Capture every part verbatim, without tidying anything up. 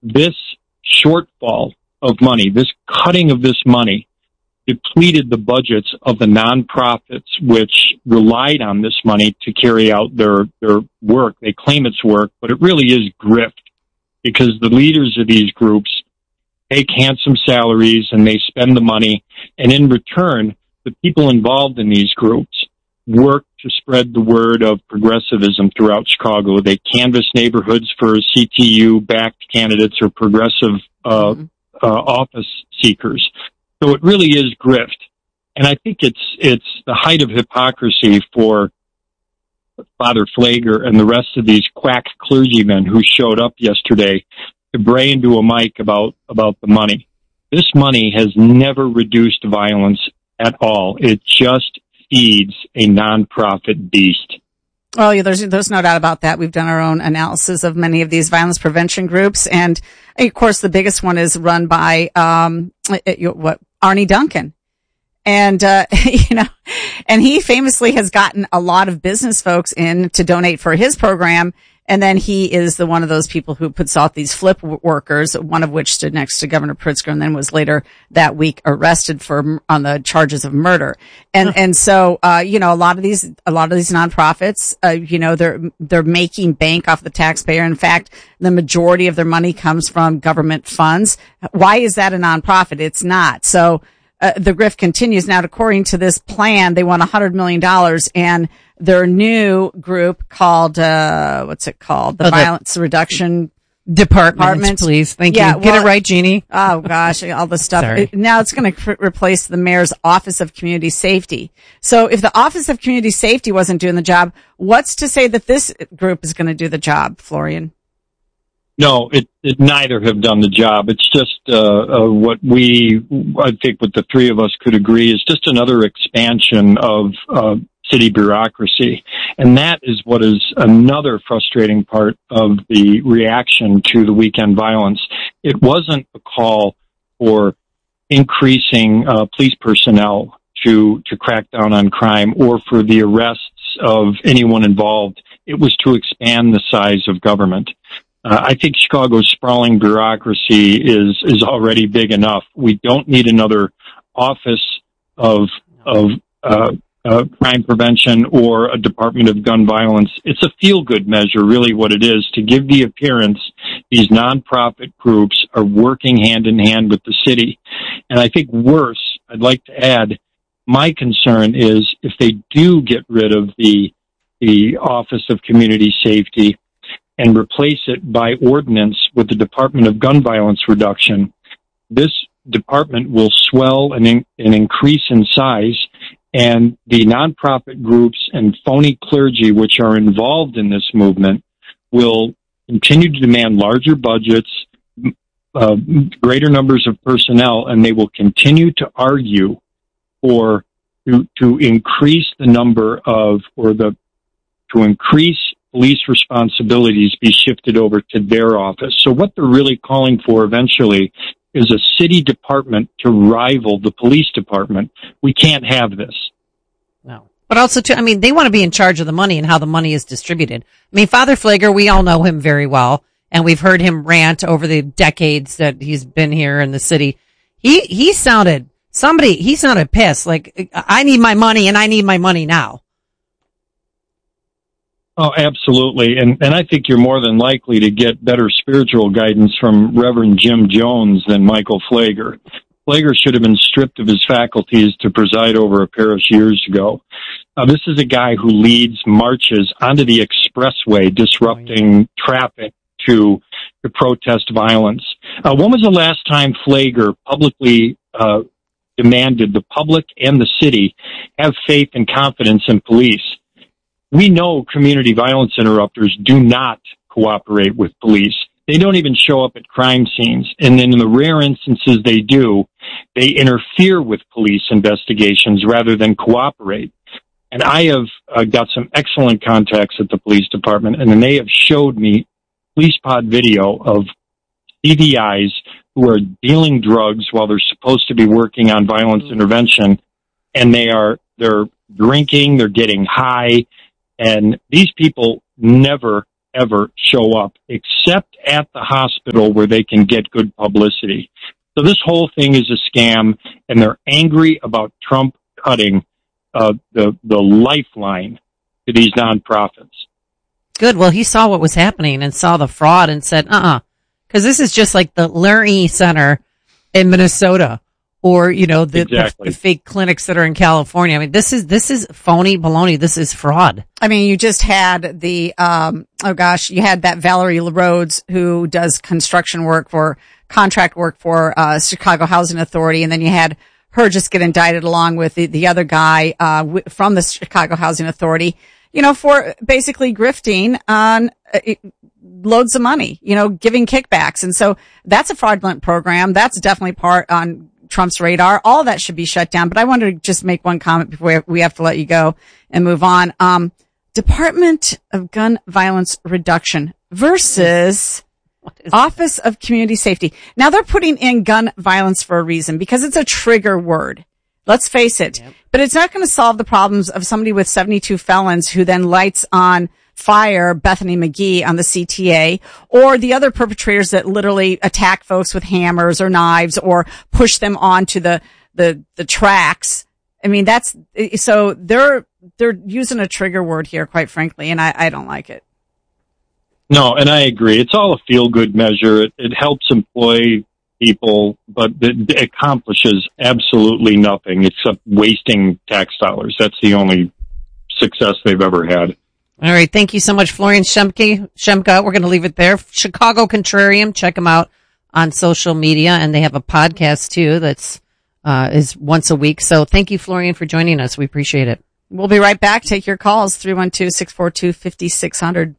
this shortfall of money, this cutting of this money, depleted the budgets of the nonprofits which relied on this money to carry out their, their work. They claim it's work, but it really is grift, because the leaders of these groups take handsome salaries and they spend the money, and in return, the people involved in these groups work to spread the word of progressivism throughout Chicago. They canvass neighborhoods for C T U-backed candidates or progressive uh, mm-hmm. uh, office seekers. So it really is grift. And I think it's it's the height of hypocrisy for Father Pfleger and the rest of these quack clergymen who showed up yesterday to bray into a mic about, about the money. This money has never reduced violence at all. It just feeds a nonprofit beast. Oh, yeah, there's, there's no doubt about that. We've done our own analysis of many of these violence prevention groups. And of course, the biggest one is run by, um, what, Arnie Duncan. And, uh, you know, and he famously has gotten a lot of business folks in to donate for his program. And then he is the one of those people who puts out these flip workers, one of which stood next to Governor Pritzker and then was later that week arrested for, on the charges of murder. And, huh. and so, uh, you know, a lot of these, a lot of these nonprofits, uh, you know, they're, they're making bank off the taxpayer. In fact, the majority of their money comes from government funds. Why is that a nonprofit? It's not. So, Uh, the grift continues. Now, according to this plan, they want one hundred million dollars, and their new group called, uh, what's it called? The oh, Violence the Reduction Department. Department. Please. Thank yeah, you. Get well, it right, Jeannie. Oh, gosh, all this stuff. It, now it's going to cr- replace the mayor's Office of Community Safety. So if the Office of Community Safety wasn't doing the job, what's to say that this group is going to do the job, Florian? No, it, it neither have done the job. It's just uh, uh, what we, I think, what the three of us could agree is just another expansion of uh, city bureaucracy, and that is what is another frustrating part of the reaction to the weekend violence. It wasn't a call for increasing uh, police personnel to to crack down on crime or for the arrests of anyone involved. It was to expand the size of government. Uh, I think Chicago's sprawling bureaucracy is, is already big enough. We don't need another office of, of, uh, uh, crime prevention or a Department of Gun Violence. It's a feel-good measure, really what it is, to give the appearance these nonprofit groups are working hand in hand with the city. And I think worse, I'd like to add, my concern is if they do get rid of the, the Office of Community Safety, and replace it by ordinance with the Department of Gun Violence Reduction, this department will swell and, in, and increase in size, and the nonprofit groups and phony clergy which are involved in this movement will continue to demand larger budgets, uh, greater numbers of personnel, and they will continue to argue for to, to increase the number of, or the, to increase police responsibilities be shifted over to their office. So what they're really calling for eventually is a city department to rival the police department. We can't have this. No. But also, too, I mean, they want to be in charge of the money and how the money is distributed. I mean, Father Pfleger, we all know him very well, and we've heard him rant over the decades that he's been here in the city. He, he sounded, somebody, he sounded pissed, like, I need my money and I need my money now. Oh, absolutely. And and I think you're more than likely to get better spiritual guidance from Reverend Jim Jones than Michael Pfleger. Pfleger should have been stripped of his faculties to preside over a parish years ago. Uh, this is a guy who leads marches onto the expressway, disrupting traffic to, to protest violence. Uh, when was the last time Pfleger publicly uh, demanded the public and the city have faith and confidence in police? We know community violence interrupters do not cooperate with police. They don't even show up at crime scenes. And then in the rare instances they do, they interfere with police investigations rather than cooperate. And I have uh, got some excellent contacts at the police department, and then they have showed me police pod video of C V Is who are dealing drugs while they're supposed to be working on violence intervention, and they are, they're drinking, they're getting high, and these people never ever show up except at the hospital where they can get good publicity. So this whole thing is a scam, and they're angry about Trump cutting uh, the the lifeline to these nonprofits. Good. Well, he saw what was happening and saw the fraud and said, uh-uh, because this is just like the Lurie Center in Minnesota, or, you know, the, exactly. the, the fake clinics that are in California. I mean, this is, this is phony baloney. This is fraud. I mean, you just had the, um, oh gosh, you had that Valerie Rhodes who does construction work for, contract work for, uh, Chicago Housing Authority. And then you had her just get indicted along with the, the other guy, uh, w- from the Chicago Housing Authority, you know, for basically grifting on uh, loads of money, you know, giving kickbacks. And so that's a fraudulent program. That's definitely part on Trump's radar. All that should be shut down. But I wanted to just make one comment before we have to let you go and move on. Um, Department of Gun Violence Reduction versus Office of Community Safety. Now they're putting in gun violence for a reason, because it's a trigger word. Let's face it. Yep. But it's not going to solve the problems of somebody with seventy-two felons who then lights on fire Bethany McGee on the C T A, or the other perpetrators that literally attack folks with hammers or knives or push them onto the, the, the tracks. I mean, that's, so they're, they're using a trigger word here, quite frankly, and I, I don't like it. No, and I agree. It's all a feel-good measure. It, it helps employ people, but it accomplishes absolutely nothing except wasting tax dollars. That's the only success they've ever had. All right. Thank you so much, Florian Schemke. Schemka. We're going to leave it there. Chicago Contrarium. Check them out on social media, and they have a podcast too that's uh, is once a week. So thank you, Florian, for joining us. We appreciate it. We'll be right back. Take your calls, three one two, six four two, five six zero zero.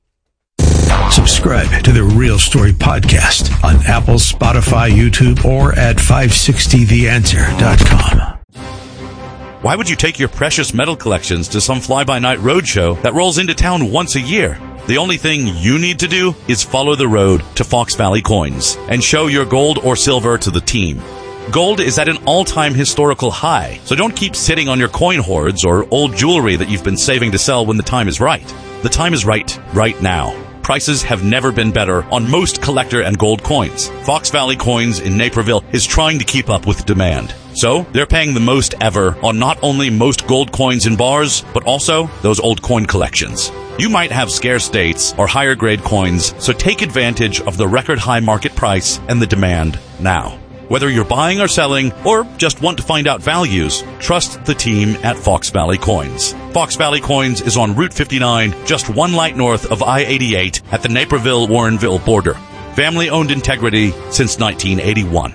Subscribe to the Real Story Podcast on Apple, Spotify, YouTube, or at five sixty the answer dot com. Why would you take your precious metal collections to some fly-by-night roadshow that rolls into town once a year? The only thing you need to do is follow the road to Fox Valley Coins and show your gold or silver to the team. Gold is at an all-time historical high, so don't keep sitting on your coin hoards or old jewelry that you've been saving to sell when the time is right. The time is right, right now. Prices have never been better on most collector and gold coins. Fox Valley Coins in Naperville is trying to keep up with demand. So, they're paying the most ever on not only most gold coins in bars, but also those old coin collections. You might have scarce dates or higher grade coins, so take advantage of the record high market price and the demand now. Whether you're buying or selling, or just want to find out values, trust the team at Fox Valley Coins. Fox Valley Coins is on Route fifty-nine, just one light north of I eighty-eight at the Naperville-Warrenville border. Family-owned integrity since nineteen eighty-one.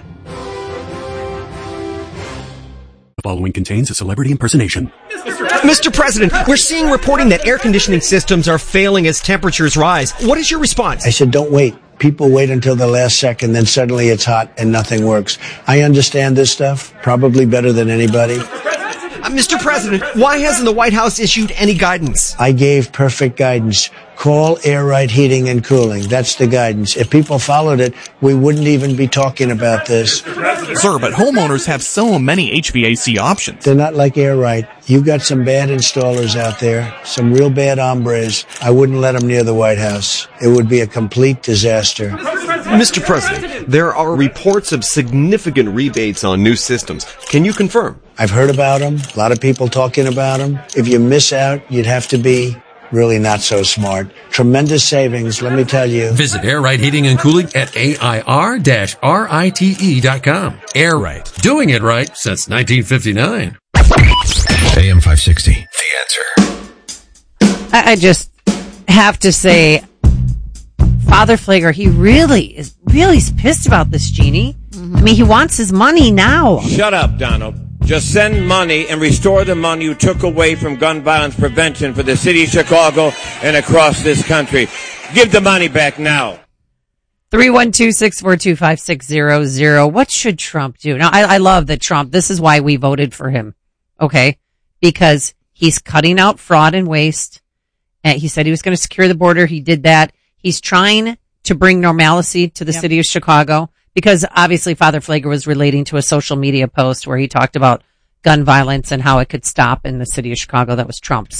The following contains a celebrity impersonation. Mister President, we're seeing reporting that air conditioning systems are failing as temperatures rise. What is your response? I said, don't wait. People wait until the last second, then suddenly it's hot and nothing works. I understand this stuff probably better than anybody. Uh, Mister President, why hasn't the White House issued any guidance? I gave perfect guidance. Call Air Right Heating and Cooling. That's the guidance. If people followed it, we wouldn't even be talking about this. Sir, but homeowners have so many H V A C options. They're not like Air Right. You've got some bad installers out there, some real bad hombres. I wouldn't let them near the White House. It would be a complete disaster. Mister President, there are reports of significant rebates on new systems. Can you confirm? I've heard about them. A lot of people talking about them. If you miss out, you'd have to be really not so smart. Tremendous savings, let me tell you. Visit Air Right Heating and Cooling at A I R R I T E dot com. Air Right. Doing it right since nineteen fifty-nine. A M five sixty. The answer. I, I just have to say, Father Flagler, he really is really is pissed about this, Jeannie. Mm-hmm. I mean, he wants his money now. Shut up, Donald. Just send money and restore the money you took away from gun violence prevention for the city of Chicago and across this country. Give the money back now. three one two, six four two, five six zero zero. What should Trump do? Now, I, I love that Trump, this is why we voted for him. Okay? Because he's cutting out fraud and waste. And he said he was going to secure the border. He did that. He's trying to bring normalcy to the yep. city of Chicago. Because obviously Father Flagler was relating to a social media post where he talked about gun violence and how it could stop in the city of Chicago that was Trump. So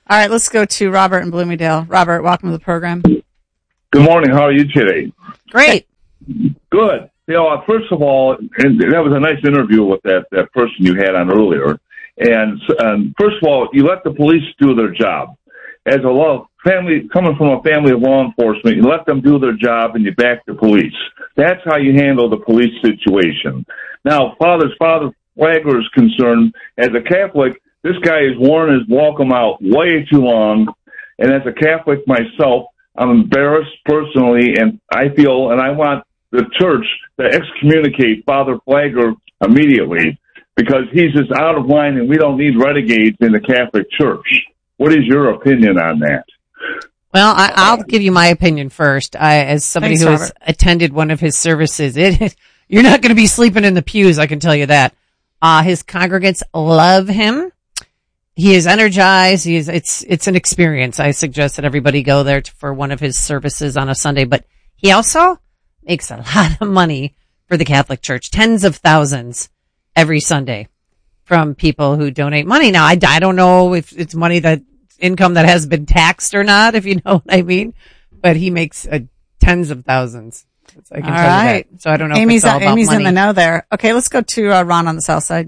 All right, let's go to Robert in Bloomingdale. Robert, welcome to the program. Good morning. How are you today? Great. Good. You know, first of all, and that was a nice interview with that, that person you had on earlier. And um, first of all, you let the police do their job. As a law family, coming from a family of law enforcement, you let them do their job and you back the police. That's how you handle the police situation. Now, Father's Father Flagler is concerned, as a Catholic, this guy has worn his welcome out way too long. And as a Catholic myself, I'm embarrassed personally, and I feel, and I want the church to excommunicate Father Flagler immediately, because he's just out of line and we don't need renegades in the Catholic Church. What is your opinion on that? Well, I, I'll give you my opinion first. I, as somebody Thanks, who has Robert. attended one of his services, it, you're not going to be sleeping in the pews, I can tell you that. Uh, his congregants love him. He is energized. He is, it's, it's an experience. I suggest that everybody go there to, for one of his services on a Sunday, but he also makes a lot of money for the Catholic Church, tens of thousands every Sunday from people who donate money. Now, I, I don't know if it's money that income that has been taxed or not, if you know what I mean, but he makes uh, tens of thousands. I can All tell right. you that. So I don't know Amy's, if it's all about Amy's money. in the know there. Okay, let's go to uh, Ron on the south side.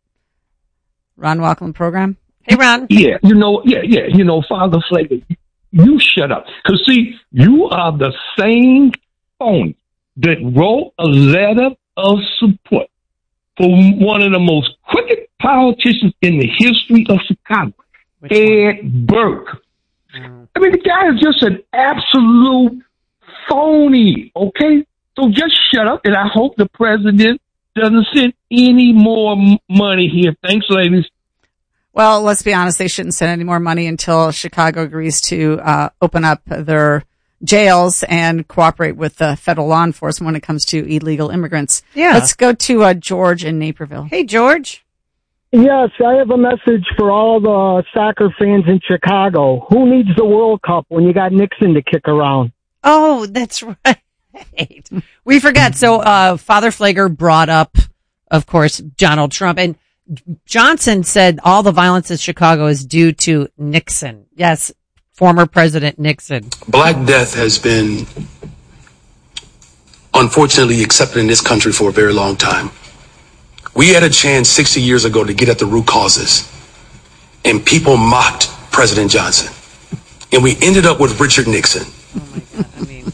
Ron, welcome to the program. Hey, Ron. Yeah, you know, yeah, yeah, you know, Father Flagler, you shut up. Because, see, you are the same phony that wrote a letter of support for one of the most crooked politicians in the history of Chicago, Which Ed one? Burke. Mm. I mean, the guy is just an absolute phony, okay? So just shut up, and I hope the president doesn't send any more m- money here. Thanks, ladies. Well, let's be honest, they shouldn't send any more money until Chicago agrees to uh, open up their jails and cooperate with the federal law enforcement when it comes to illegal immigrants. Yeah. Let's go to uh, George in Naperville. Hey, George. Yes, I have a message for all the soccer fans in Chicago. Who needs the World Cup when you got Nixon to kick around? Oh, that's right. We forgot. So, uh, Father Flagler brought up, of course, Donald Trump, and Johnson said all the violence in Chicago is due to Nixon. Yes, former President Nixon. Black death has been unfortunately accepted in this country for a very long time. We had a chance sixty years ago to get at the root causes, and people mocked President Johnson. And we ended up with Richard Nixon. Oh my God, I mean.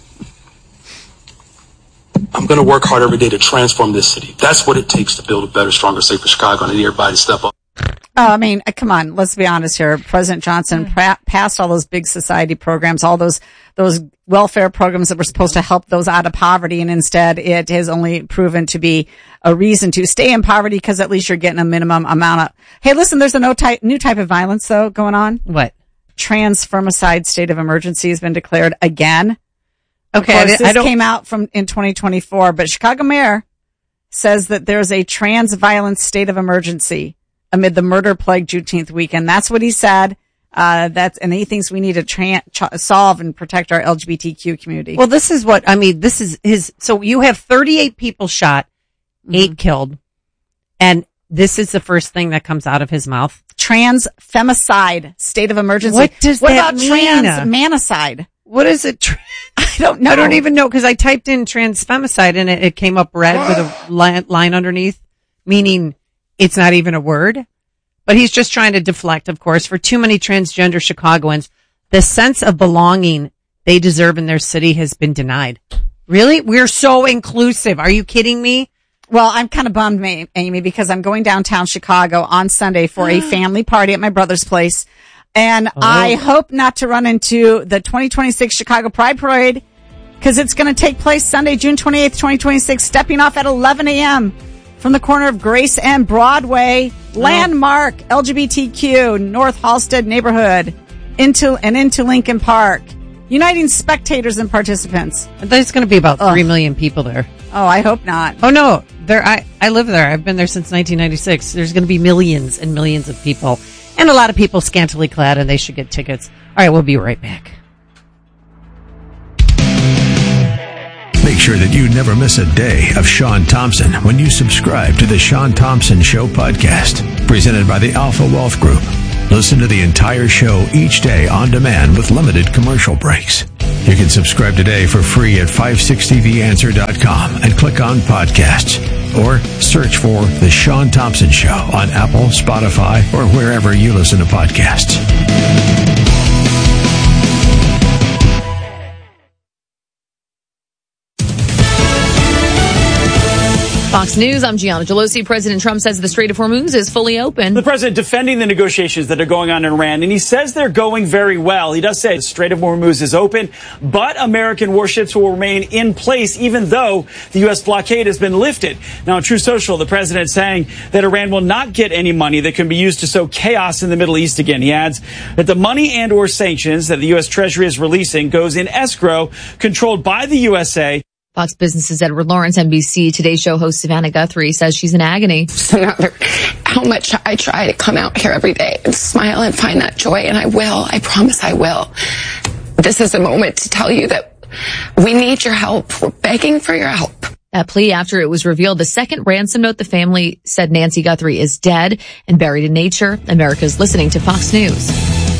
I'm going to work hard every day to transform this city. That's what it takes to build a better, stronger, safer Chicago, and I need everybody to step up. Oh, I mean, come on, let's be honest here. President Johnson pa- passed all those big society programs, all those those welfare programs that were supposed to help those out of poverty, and instead it has only proven to be a reason to stay in poverty because at least you're getting a minimum amount of... Hey, listen, there's a no type, new type of violence, though, going on. What? Transfermicide state of emergency has been declared again. Okay, of course, I, this I don't... came out from in twenty twenty-four, but Chicago mayor says that there's a trans violence state of emergency amid the murder plague Juneteenth weekend. That's what he said. Uh, that's, and he thinks we need to tra- ch- solve and protect our L G B T Q community. Well, this is what, I mean, this is his, so you have thirty-eight people shot, eight mm-hmm. killed, and this is the first thing that comes out of his mouth. Trans femicide state of emergency. What does what that about mean? trans manicide? What is it? Tra- I don't know. I don't even know because I typed in trans femicide and it, it came up red with a line, line underneath, meaning it's not even a word. But he's just trying to deflect, of course. For too many transgender Chicagoans, the sense of belonging they deserve in their city has been denied. Really? We're so inclusive. Are you kidding me? Well, I'm kind of bummed, Amy, because I'm going downtown Chicago on Sunday for a family party at my brother's place. And oh. I hope not to run into the twenty twenty-six Chicago Pride Parade because it's going to take place Sunday, June twenty-eighth, twenty twenty-six, stepping off at eleven a.m. from the corner of Grace and Broadway, oh. landmark L G B T Q, North Halsted neighborhood, into and into Lincoln Park, uniting spectators and participants. There's going to be about three million people there. Oh, I hope not. Oh, no. There, I, I live there. I've been there since nineteen ninety-six. There's going to be millions and millions of people. And a lot of people scantily clad, and they should get tickets. All right, we'll be right back. Make sure that you never miss a day of Sean Thompson when you subscribe to the Sean Thompson Show podcast, presented by the Alpha Wealth Group. Listen to the entire show each day on demand with limited commercial breaks. You can subscribe today for free at five sixty the answer dot com and click on podcasts. Or search for The Sean Thompson Show on Apple, Spotify, or wherever you listen to podcasts. Fox News, I'm Gianna Gelosi. President Trump says the Strait of Hormuz is fully open. The president defending the negotiations that are going on in Iran, and he says they're going very well. He does say the Strait of Hormuz is open, but American warships will remain in place even though the U S blockade has been lifted. Now, on True Social, the president saying that Iran will not get any money that can be used to sow chaos in the Middle East again. He adds that the money and or sanctions that the U S Treasury is releasing goes in escrow controlled by the U S A. Fox Business's Edward Lawrence, N B C Today Show host Savannah Guthrie says she's in agony. No matter how much I try to come out here every day and smile and find that joy, and I will, I promise I will. This is a moment to tell you that we need your help. We're begging for your help. That plea after it was revealed the second ransom note the family said Nancy Guthrie is dead and buried in nature. America's listening to Fox News.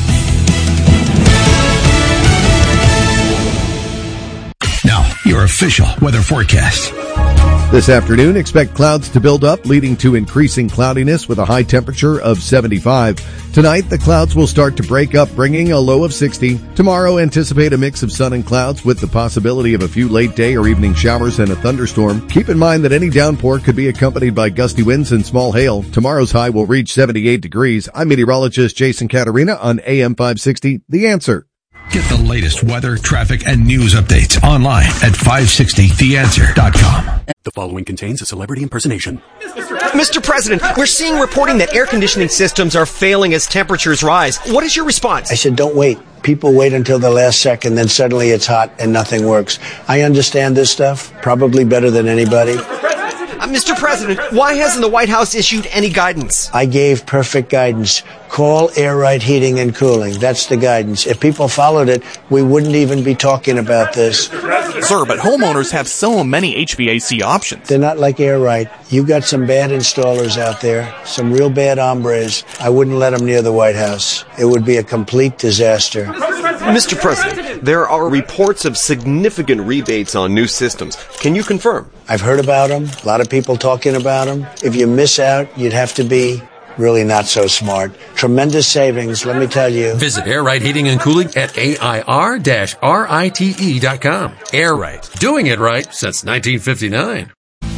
Now, your official weather forecast. This afternoon, expect clouds to build up, leading to increasing cloudiness with a high temperature of seventy-five. Tonight, the clouds will start to break up, bringing a low of sixty. Tomorrow, anticipate a mix of sun and clouds with the possibility of a few late day or evening showers and a thunderstorm. Keep in mind that any downpour could be accompanied by gusty winds and small hail. Tomorrow's high will reach seventy-eight degrees. I'm meteorologist Jason Caterina on A M five sixty, The Answer. Get the latest weather, traffic, and news updates online at five sixty the answer dot com. The following contains a celebrity impersonation. Mister President, we're seeing reporting that air conditioning systems are failing as temperatures rise. What is your response? I said, don't wait. People wait until the last second, then suddenly it's hot and nothing works. I understand this stuff probably better than anybody. Uh, Mister President, why hasn't the White House issued any guidance? I gave perfect guidance. Call Air Right Heating and Cooling. That's the guidance. If people followed it, we wouldn't even be talking about this. Sir, but homeowners have so many H V A C options. They're not like Air Right. You got some bad installers out there, some real bad hombres. I wouldn't let them near the White House. It would be a complete disaster. Mister President, there are reports of significant rebates on new systems. Can you confirm? I've heard about them. A lot of people talking about them. If you miss out, you'd have to be really not so smart. Tremendous savings, let me tell you. Visit Air Right Heating and Cooling at A I R R I T E dot com. Air Right. Doing it right since nineteen fifty-nine.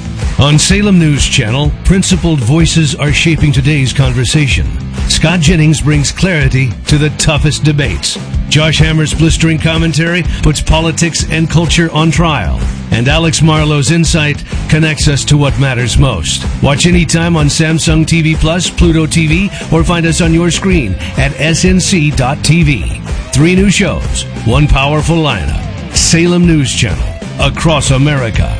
On Salem News Channel, principled voices are shaping today's conversation. Scott Jennings brings clarity to the toughest debates. Josh Hammer's blistering commentary puts politics and culture on trial. And Alex Marlowe's insight connects us to what matters most. Watch anytime on Samsung T V Plus, Pluto T V, or find us on your screen at S N C dot T V. Three new shows, one powerful lineup. Salem News Channel, across America.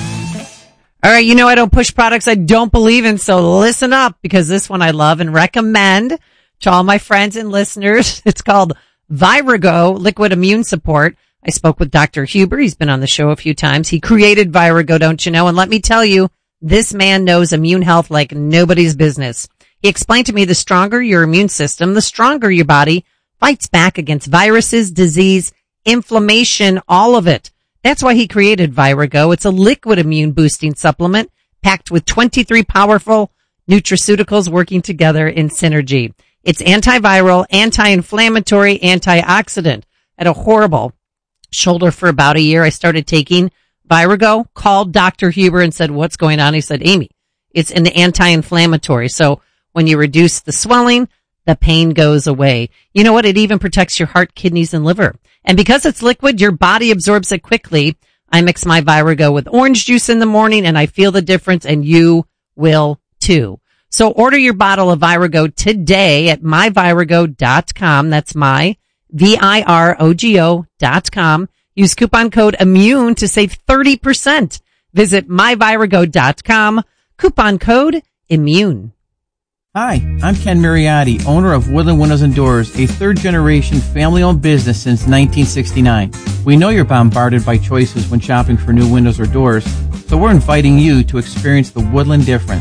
All right, you know I don't push products I don't believe in, so listen up, because this one I love and recommend to all my friends and listeners. It's called Virago Liquid Immune Support. I spoke with Doctor Huber. He's been on the show a few times. He created Virago, don't you know? And let me tell you, this man knows immune health like nobody's business. He explained to me the stronger your immune system, the stronger your body fights back against viruses, disease, inflammation, all of it. That's why he created Virago. It's a liquid immune boosting supplement packed with twenty-three powerful nutraceuticals working together in synergy. It's antiviral, anti-inflammatory, antioxidant. I had a horrible shoulder for about a year. I started taking Virago, called Doctor Huber and said, what's going on? He said, Amy, it's an anti-inflammatory. So when you reduce the swelling, the pain goes away. You know what? It even protects your heart, kidneys, and liver. And because it's liquid, your body absorbs it quickly. I mix my Virago with orange juice in the morning and I feel the difference, and you will too. So order your bottle of Virago today at my virago dot com. That's my, V I R O G O dot com. Use coupon code IMMUNE to save thirty percent. Visit my virago dot com. Coupon code IMMUNE. Hi, I'm Ken Mariotti, owner of Woodland Windows and Doors, a third-generation family-owned business since nineteen sixty-nine. We know you're bombarded by choices when shopping for new windows or doors, so we're inviting you to experience the Woodland difference.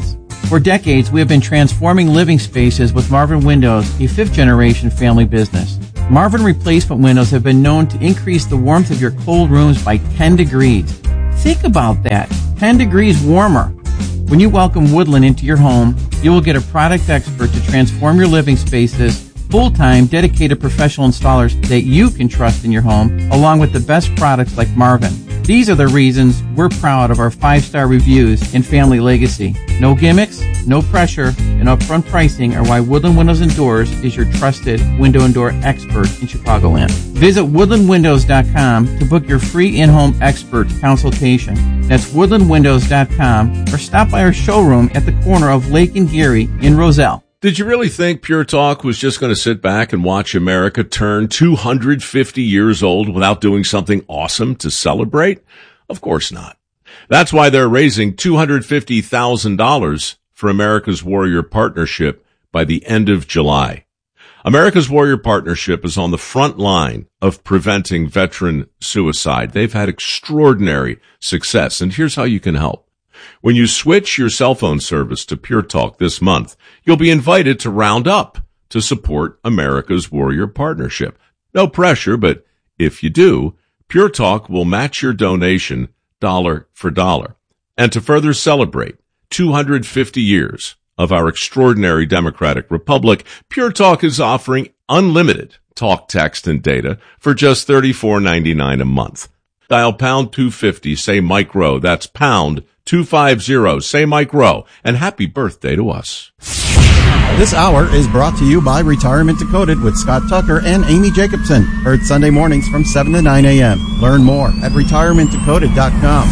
For decades, we have been transforming living spaces with Marvin Windows, a fifth-generation family business. Marvin replacement windows have been known to increase the warmth of your cold rooms by ten degrees. Think about that, ten degrees warmer. When you welcome Woodland into your home, you will get a product expert to transform your living spaces, full-time, dedicated professional installers that you can trust in your home, along with the best products like Marvin. These are the reasons we're proud of our five-star reviews and family legacy. No gimmicks, no pressure, and upfront pricing are why Woodland Windows and Doors is your trusted window and door expert in Chicagoland. Visit woodland windows dot com to book your free in-home expert consultation. That's woodland windows dot com, or stop by our showroom at the corner of Lake and Geary in Roselle. Did you really think Pure Talk was just going to sit back and watch America turn two hundred fifty years old without doing something awesome to celebrate? Of course not. That's why they're raising two hundred fifty thousand dollars for America's Warrior Partnership by the end of July. America's Warrior Partnership is on the front line of preventing veteran suicide. They've had extraordinary success, and here's how you can help. When you switch your cell phone service to Pure Talk this month, you'll be invited to round up to support America's Warrior Partnership. No pressure, but if you do, Pure Talk will match your donation dollar for dollar. And to further celebrate two hundred fifty years of our extraordinary democratic republic, Pure Talk is offering unlimited talk, text, and data for just thirty-four ninety-nine a month. Dial pound two fifty, say Mike Rowe. That's pound two fifty, say Mike Rowe, and happy birthday to us. This hour is brought to you by Retirement Decoded with Scott Tucker and Amy Jacobson. Heard Sunday mornings from seven to nine a.m. Learn more at retirement decoded dot com.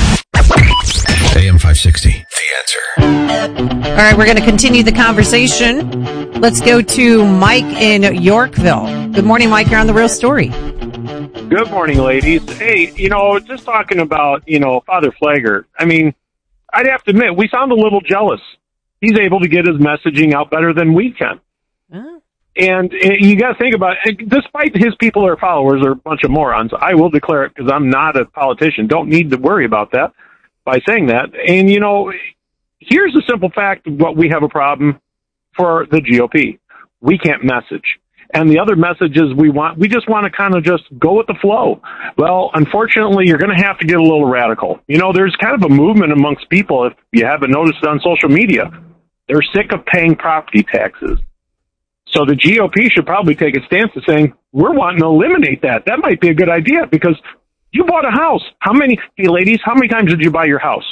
A M five sixty, The Answer. All right, we're going to continue the conversation. Let's go to Mike in Yorkville. Good morning, Mike. You're on The Real Story. Good morning, ladies. Hey, you know, just talking about, you know, Father Flagler. I mean, I'd have to admit, we sound a little jealous. He's able to get his messaging out better than we can. Oh. And uh, you got to think about it. Despite his people or followers are a bunch of morons, I will declare it because I'm not a politician. Don't need to worry about that by saying that. And, you know, here's the simple fact of what we have a problem for the G O P. We can't message. And the other messages we want, we just want to kind of just go with the flow. Well, unfortunately, you're going to have to get a little radical. You know, there's kind of a movement amongst people, if you haven't noticed it on social media. They're sick of paying property taxes. So the G O P should probably take a stance of saying, we're wanting to eliminate that. That might be a good idea because you bought a house. How many, hey ladies, how many times did you buy your house?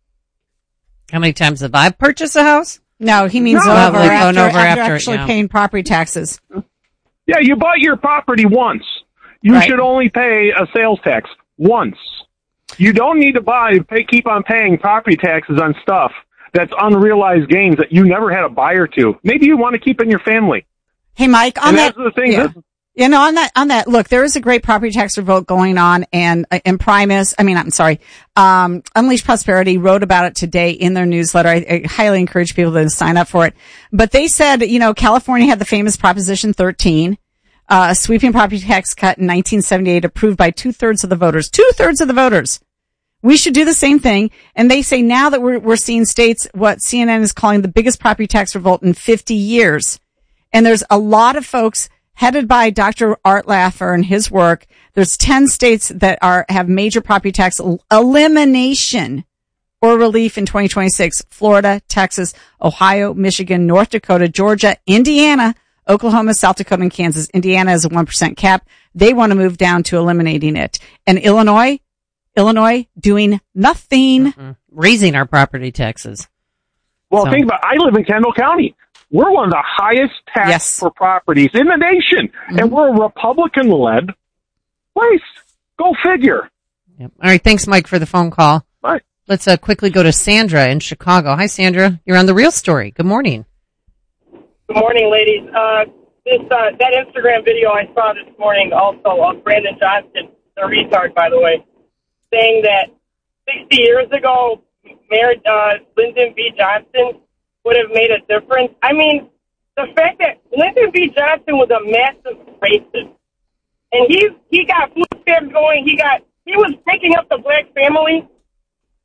How many times have I purchased a house? No, he means No. over, Like, after, over after after, actually yeah. paying property taxes. Yeah, you bought your property once. You Right. should only pay a sales tax once. You don't need to buy, pay, keep on paying property taxes on stuff that's unrealized gains that you never had a buyer to. Maybe you want to keep in your family. Hey, Mike, on And that, that's the thing. yeah. This, you know, on that, on that, look, there is a great property tax revolt going on, and uh, Imprimis, I mean, I'm sorry, um, Unleash Prosperity wrote about it today in their newsletter. I, I highly encourage people to sign up for it. But they said, you know, California had the famous Proposition thirteen, uh, a sweeping property tax cut in nineteen seventy-eight approved by two thirds of the voters. Two thirds of the voters. We should do the same thing. And they say now that we're, we're seeing states, what C N N is calling the biggest property tax revolt in fifty years. And there's a lot of folks headed by Doctor Art Laffer and his work. There's ten states that are, have major property tax elimination or relief in twenty twenty-six. Florida, Texas, Ohio, Michigan, North Dakota, Georgia, Indiana, Oklahoma, South Dakota, and Kansas. Indiana has a one percent cap. They want to move down to eliminating it. And Illinois, Illinois doing nothing. Mm-hmm. Raising our property taxes. well, So- think about, I live in Kendall County. We're one of the highest tax Yes. for properties in the nation. Mm-hmm. And we're a Republican-led place. Go figure. Yep. All right. Thanks, Mike, for the phone call. Bye. Let's uh, quickly go to Sandra in Chicago. Hi, Sandra. You're on The Real Story. Good morning. Good morning, ladies. Uh, this uh, that Instagram video I saw this morning also of Brandon Johnson, the retard, by the way, saying that sixty years ago, Mayor uh, Lyndon B. Johnson would have made a difference. I mean, the fact that Lyndon B. Johnson was a massive racist, and he he got food stamps going. He got he was picking up the black family.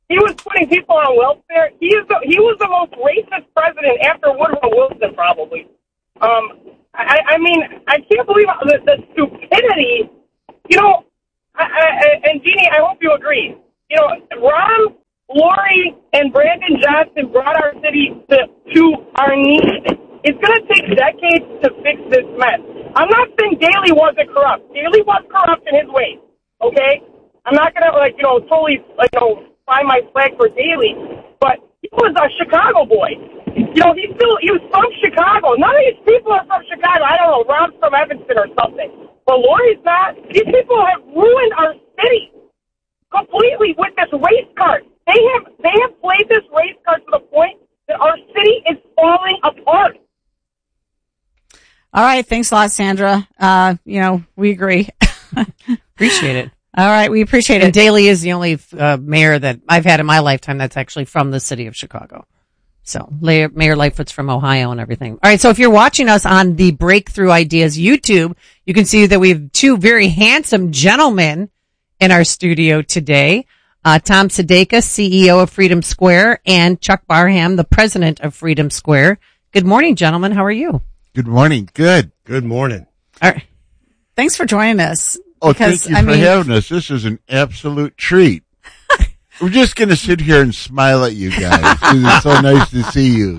he was putting people on welfare. He is the, he was the most racist president after Woodrow Wilson, probably. Um, I, I mean, I can't believe the, the stupidity. You know, I, I, and Jeannie, I hope you agree. You know, Ron, Lori, and Brandon Johnson brought our city to, to our knees. It's going to take decades to fix this mess. I'm not saying Daley wasn't corrupt. Daley was corrupt in his ways, okay? I'm not going to, like, you know, totally, like, you know, fly my flag for Daley, but he was a Chicago boy. You know, he still, he was from Chicago. None of these people are from Chicago. I don't know, Ron's from Evanston or something. But Lori's not. These people have ruined our city completely with this race card. They have, they have played this race card to the point that our city is falling apart. All right. Thanks a lot, Sandra. Uh, you know, we agree. Appreciate it. All right. We appreciate and it. Daley is the only uh, mayor that I've had in my lifetime that's actually from the city of Chicago. So Mayor Lightfoot's from Ohio and everything. All right. So if you're watching us on the Breakthrough Ideas YouTube, you can see that we have two very handsome gentlemen in our studio today. Uh, Tom Sadeka, C E O of Freedom Square, and Chuck Barham, the president of Freedom Square. Good morning, gentlemen. How are you? Good morning. Good. Good morning. All right. Thanks for joining us. Oh, because, thank you I for mean, having us. This is an absolute treat. We're just going to sit here and smile at you guys. It's so nice to see you.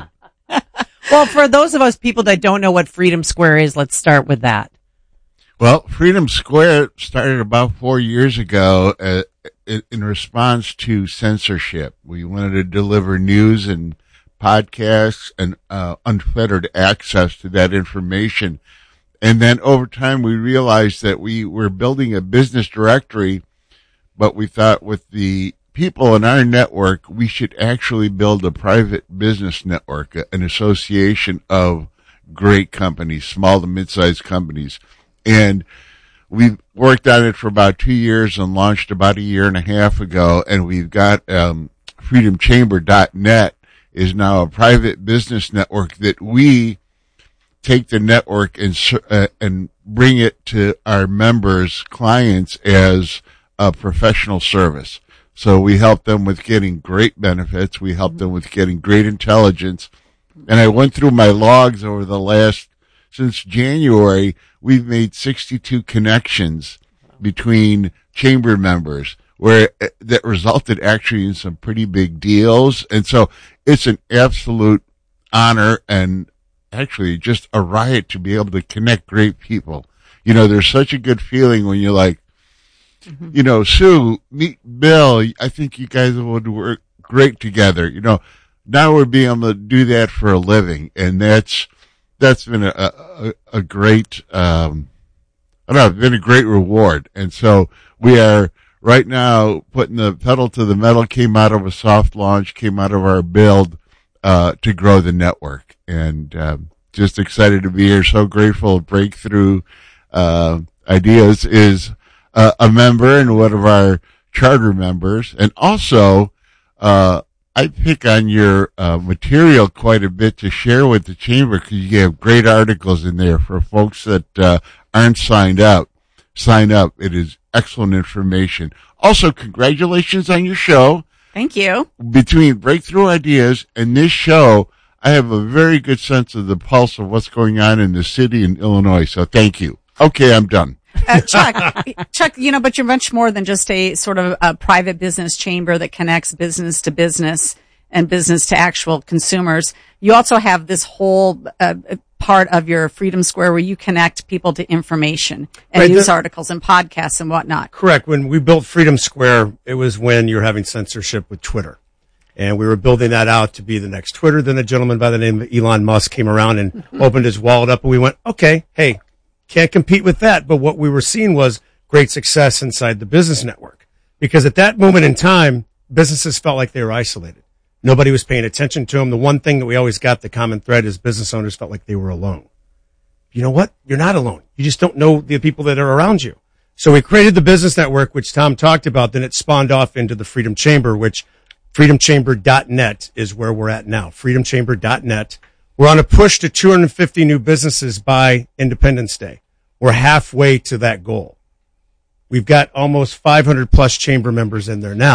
Well, for those of us people that don't know what Freedom Square is, let's start with that. Well, Freedom Square started about four years ago uh, in response to censorship. We wanted to deliver news and podcasts and uh, unfettered access to that information. And then over time, we realized that we were building a business directory, but we thought with the people in our network, we should actually build a private business network, an association of great companies, small to mid-sized companies. And we worked on it for about two years and launched about a year and a half ago. And we've got um, freedom chamber dot net is now a private business network that we take the network and uh, and bring it to our members, clients as a professional service. So we help them with getting great benefits. We help them with getting great intelligence. And I went through my logs over the last, since January, we've made sixty-two connections between chamber members where that resulted actually in some pretty big deals. And so it's an absolute honor and actually just a riot to be able to connect great people. You know, there's such a good feeling when you're like, mm-hmm. you know, Sue, meet Bill. I think you guys would work great together. You know, now we're being able to do that for a living. And that's, that's been a, a, a great, um, I don't know, it's been a great reward. And so we are right now putting the pedal to the metal, came out of a soft launch, came out of our build, uh, to grow the network. And, um, just excited to be here. So grateful. Breakthrough, uh, Ideas is, uh, a member and one of our charter members. And also, uh, I pick on your uh, material quite a bit to share with the chamber because you have great articles in there for folks that uh, aren't signed up. Sign up. It is excellent information. Also, congratulations on your show. Thank you. Between Breakthrough Ideas and this show, I have a very good sense of the pulse of what's going on in the city in Illinois. So thank you. Okay, I'm done. Uh, Chuck, Chuck, you know, but you're much more than just a sort of a private business chamber that connects business to business and business to actual consumers. You also have this whole uh, part of your Freedom Square where you connect people to information and right, news the, articles and podcasts and whatnot. Correct. When we built Freedom Square, it was when you were having censorship with Twitter. And we were building that out to be the next Twitter. Then a gentleman by the name of Elon Musk came around and opened his wallet up and we went, okay, hey, can't compete with that. But what we were seeing was great success inside the business network. Because at that moment in time, businesses felt like they were isolated. Nobody was paying attention to them. The one thing that we always got, the common thread, is business owners felt like they were alone. You know what? You're not alone. You just don't know the people that are around you. So we created the business network, which Tom talked about. Then it spawned off into the Freedom Chamber, which freedom chamber dot net is where we're at now. freedom chamber dot net. We're on a push to two hundred fifty new businesses by Independence Day. We're halfway to that goal. We've got almost five hundred plus chamber members in there now.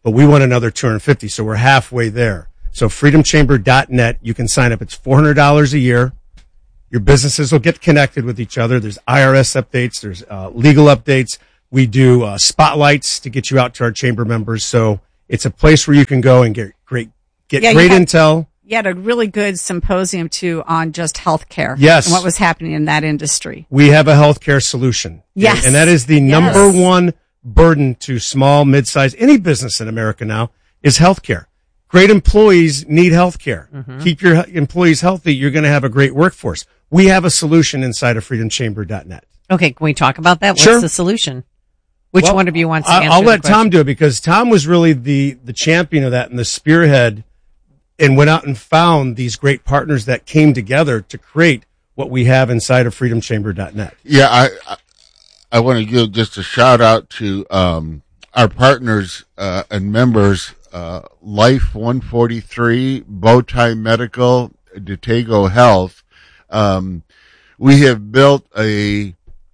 but we want another two hundred fifty. So we're halfway there. So freedom chamber dot net, you can sign up. It's four hundred dollars a year. Your businesses will get connected with each other. There's I R S updates. There's uh, legal updates. We do uh, spotlights to get you out to our chamber members. So it's a place where you can go and get great, get Yeah, great you had- intel. You had a really good symposium too on just healthcare. Yes. And what was happening in that industry. We have a healthcare solution. Yes. And, and that is the Yes. number one burden to small, mid-sized, any business in America now is healthcare. Great employees need healthcare. Mm-hmm. Keep your employees healthy. You're going to have a great workforce. We have a solution inside of freedom chamber dot net. Okay, can we talk about that? What's Sure. the solution? Which Well, one of you wants to I- answer I'll the let question? Tom do it because Tom was really the, the champion of that and the spearhead and went out and found these great partners that came together to create what we have inside of freedom chamber dot net. Yeah, I, I, I want to give just a shout out to, um, our partners, uh, and members, uh, Life one forty-three, Bowtie Medical, Detego Health. Um, we have built a,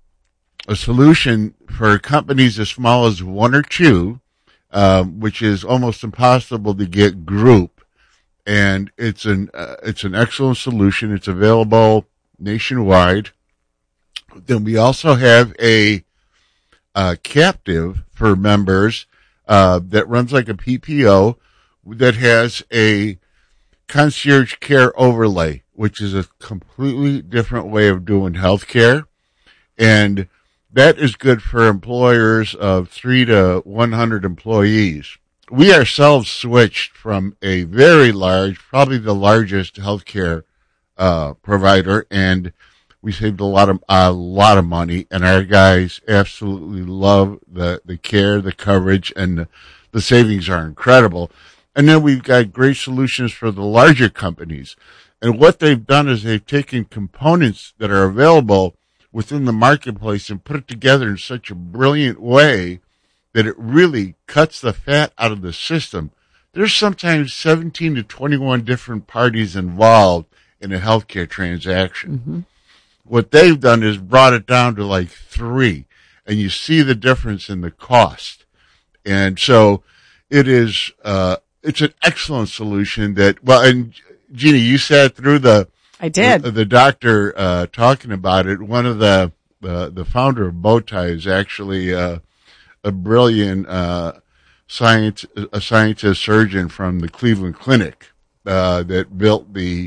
a solution for companies as small as one or two, um, which is almost impossible to get group. And it's an, uh, it's an excellent solution. It's available nationwide. Then we also have a, uh, captive for members, uh, that runs like a P P O that has a concierge care overlay, which is a completely different way of doing healthcare. And that is good for employers of three to one hundred employees. We ourselves switched from a very large, probably the largest healthcare, uh, provider, and we saved a lot of, a lot of money, and our guys absolutely love the, the care, the coverage, and the, the savings are incredible. And then we've got great solutions for the larger companies. And what they've done is they've taken components that are available within the marketplace and put it together in such a brilliant way that it really cuts the fat out of the system. There's sometimes seventeen to twenty-one different parties involved in a healthcare transaction. Mm-hmm. What they've done is brought it down to like three, and you see the difference in the cost. And so it is, uh, it's an excellent solution that, well, and Jeannie, you sat through the, I did. the, the doctor, uh, talking about it. One of the, uh, the founder of Bowtie is actually, uh, a brilliant, uh, science, a scientist surgeon from the Cleveland Clinic, uh, that built the,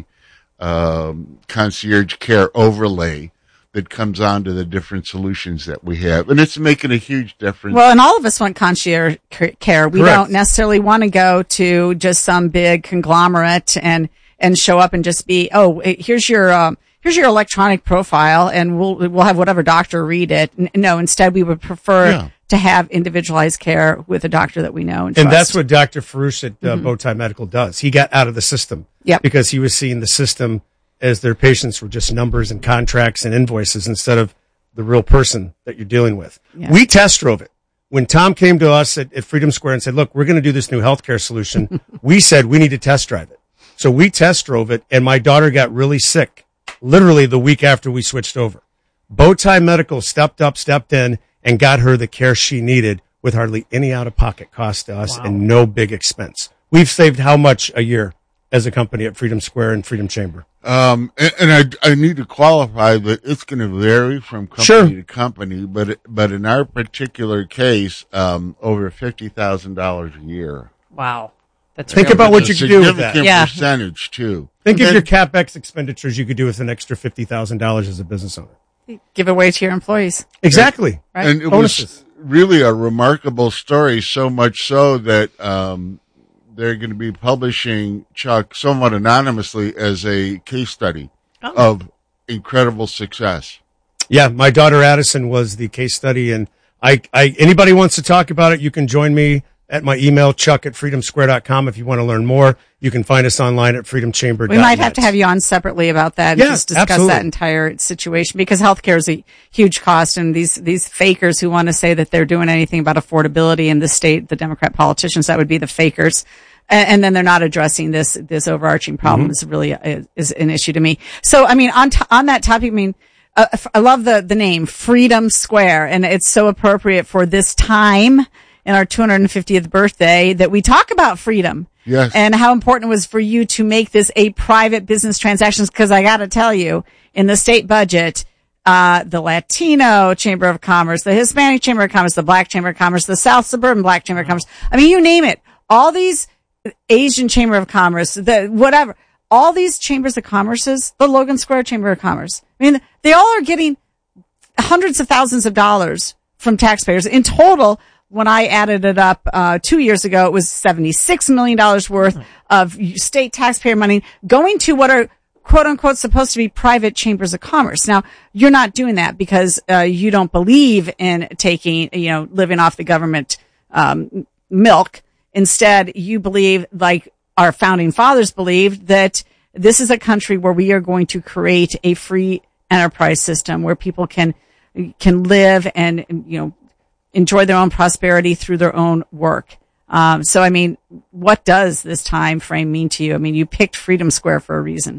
um, concierge care overlay that comes onto the different solutions that we have. And it's making a huge difference. Well, and all of us want concierge c- care. We Correct. don't necessarily want to go to just some big conglomerate and, and show up and just be, oh, eh, here's your, um, here's your electronic profile and we'll, we'll have whatever doctor read it. N- No, instead we would prefer Yeah. to have individualized care with a doctor that we know and, And trust. that's what Doctor Farouche at uh, Mhm. Bowtie Medical does. He got out of the system. Yep. Because he was seeing the system as their patients were just numbers and contracts and invoices instead of the real person that you're dealing with. Yeah. We test drove it. When Tom came to us at, at Freedom Square and said, look, we're going to do this new healthcare solution, we said we need to test drive it. So we test drove it, and my daughter got really sick, literally the week after we switched over. Bowtie Medical stepped up, stepped in, and got her the care she needed with hardly any out-of-pocket cost to us and no big expense. We've saved how much a year as a company at Freedom Square and Freedom Chamber? Um, and, and I, I need to qualify that it's going to vary from company Sure. to company, but, it, but in our particular case, um, over fifty thousand dollars a year. Wow. That's Think real about what It's you a could do with that. significant Yeah. percentage too. Think And of your CapEx expenditures you could do with an extra fifty thousand dollars as a business owner. Give away to your employees. Exactly. Right? And it Bonuses. was really a remarkable story, so much so that um, they're going to be publishing Chuck somewhat anonymously as a case study Oh. of incredible success. Yeah, my daughter Addison was the case study, and I, I anybody wants to talk about it, you can join me at my email, chuck at freedom square dot com. If you want to learn more, you can find us online at freedom chamber dot net. We might have to have you on separately about that and Yeah, just discuss absolutely. that entire situation because healthcare is a huge cost and these, these fakers who want to say that they're doing anything about affordability in the state, the Democrat politicians, that would be the fakers. And, and then they're not addressing this, this overarching problem Mm-hmm. is really a, is an issue to me. So, I mean, on, to, on that topic, I mean, uh, I love the, the name Freedom Square and it's so appropriate for this time. in our two hundred fiftieth birthday that we talk about freedom. Yes. And how important it was for you to make this a private business transactions. Cause I got to tell you, in the state budget, uh, the Latino Chamber of Commerce, the Hispanic Chamber of Commerce, the Black Chamber of Commerce, the South Suburban Black Chamber of Commerce. I mean, you name it. All these Asian Chamber of Commerce, the whatever, all these chambers of commerces, the Logan Square Chamber of Commerce. I mean, they all are getting hundreds of thousands of dollars from taxpayers. In total, when I added it up uh two years ago, it was seventy-six million dollars worth of state taxpayer money going to what are quote unquote supposed to be private chambers of commerce. Now, you're not doing that because uh you don't believe in taking, you know, living off the government um milk. Instead, you believe, like our founding fathers believed, that this is a country where we are going to create a free enterprise system where people can can live and, you know, enjoy their own prosperity through their own work. Um, so, I mean, what does this time frame mean to you? I mean, you picked Freedom Square for a reason.